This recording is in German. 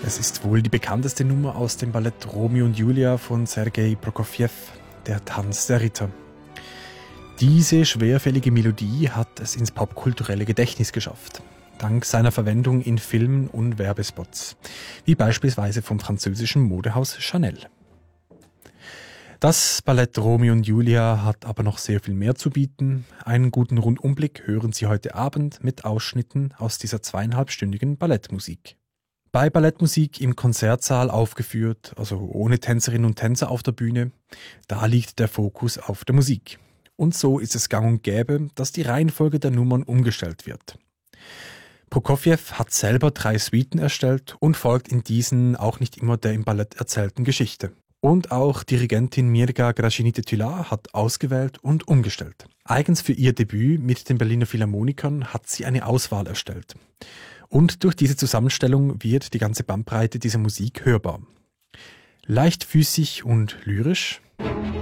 Es ist wohl die bekannteste Nummer aus dem Ballett Romeo und Julia von Sergei Prokofjew, der Tanz der Ritter. Diese schwerfällige Melodie hat es ins popkulturelle Gedächtnis geschafft, dank seiner Verwendung in Filmen und Werbespots, wie beispielsweise vom französischen Modehaus Chanel. Das Ballett Romeo und Julia hat aber noch sehr viel mehr zu bieten. Einen guten Rundumblick hören Sie heute Abend mit Ausschnitten aus dieser 2,5-stündigen Ballettmusik. Bei Ballettmusik im Konzertsaal aufgeführt, also ohne Tänzerinnen und Tänzer auf der Bühne, da liegt der Fokus auf der Musik. Und so ist es gang und gäbe, dass die Reihenfolge der Nummern umgestellt wird. Prokofjew hat selber 3 Suiten erstellt und folgt in diesen auch nicht immer der im Ballett erzählten Geschichte. Und auch Dirigentin Mirga Gražinytė-Tyla hat ausgewählt und umgestellt. Eigens für ihr Debüt mit den Berliner Philharmonikern hat sie eine Auswahl erstellt. Und durch diese Zusammenstellung wird die ganze Bandbreite dieser Musik hörbar. Leichtfüßig und lyrisch,